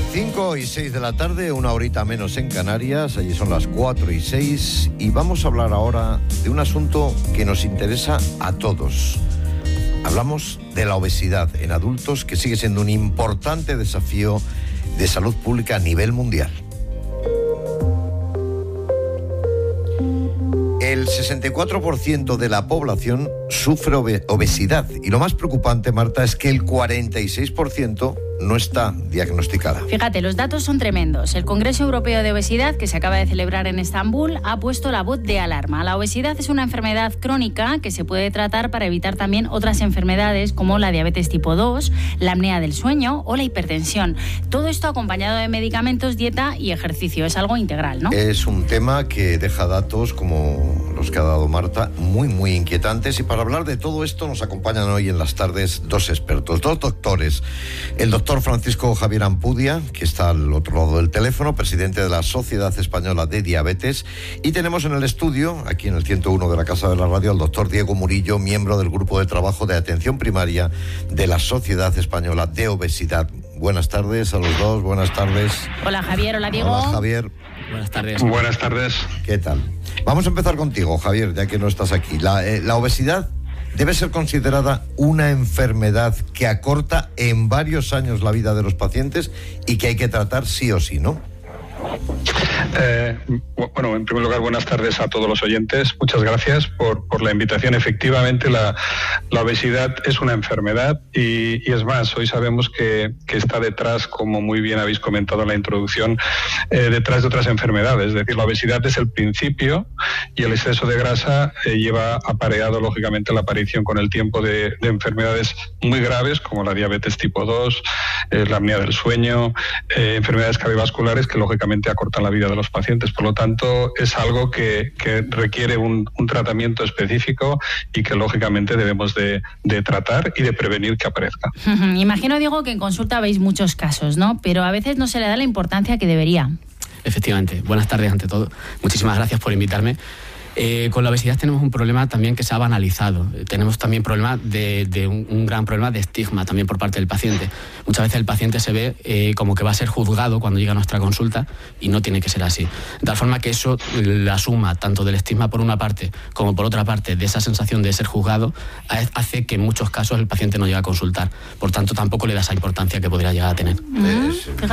5:06 de la tarde, una horita menos en Canarias, allí son las 4:06 y vamos a hablar ahora de un asunto que nos interesa a todos. Hablamos de la obesidad en adultos, que sigue siendo un importante desafío de salud pública a nivel mundial. El 64% de la población sufre obesidad y lo más preocupante, Marta, es que el 46% no está diagnosticada. Fíjate, los datos son tremendos. El Congreso Europeo de Obesidad, que se acaba de celebrar en Estambul, ha puesto la voz de alarma. La obesidad es una enfermedad crónica que se puede tratar para evitar también otras enfermedades como la diabetes tipo 2, la apnea del sueño o la hipertensión. Todo esto acompañado de medicamentos, dieta y ejercicio. Es algo integral, ¿no? Es un tema que deja datos como los que ha dado Marta, muy inquietantes. Y para hablar de todo esto nos acompañan hoy en las tardes dos expertos, dos doctores. El doctor Francisco Javier Ampudia, que está al otro lado del teléfono, presidente de la Sociedad Española de Diabetes. Y tenemos en el estudio, aquí en el 101 de la Casa de la Radio, al doctor Diego Murillo, miembro del Grupo de Trabajo de Atención Primaria de la Sociedad Española de Obesidad. Buenas tardes a los dos, buenas tardes. Hola Javier, hola Diego. Hola Javier. Buenas tardes. Buenas tardes. ¿Qué tal? Vamos a empezar contigo, Javier, ya que no estás aquí. La obesidad debe ser considerada una enfermedad que acorta en varios años la vida de los pacientes y que hay que tratar sí o sí, ¿no? Bueno, en primer lugar, buenas tardes a todos los oyentes. Muchas gracias por la invitación. Efectivamente, la obesidad es una enfermedad y es más, hoy sabemos que está detrás, como muy bien habéis comentado en la introducción, detrás de otras enfermedades. Es decir, la obesidad es el principio y el exceso de grasa lleva apareado, lógicamente, la aparición con el tiempo de enfermedades muy graves como la diabetes tipo 2, la apnea del sueño, enfermedades cardiovasculares que, lógicamente, acortan la vida de los pacientes. Por lo tanto, es algo que requiere un tratamiento específico y que lógicamente debemos de tratar y de prevenir que aparezca. Imagino, Diego, que en consulta veis muchos casos, ¿no? Pero a veces no se le da la importancia que debería. Efectivamente. Buenas tardes ante todo. Muchísimas gracias por invitarme. Con la obesidad tenemos un problema también que se ha banalizado. Tenemos también un gran problema de estigma también por parte del paciente. Muchas veces el paciente se ve como que va a ser juzgado cuando llega a nuestra consulta y no tiene que ser así. De tal forma que eso, la suma tanto del estigma por una parte como por otra parte de esa sensación de ser juzgado, hace que en muchos casos el paciente no llegue a consultar. Por tanto, tampoco le da esa importancia que podría llegar a tener.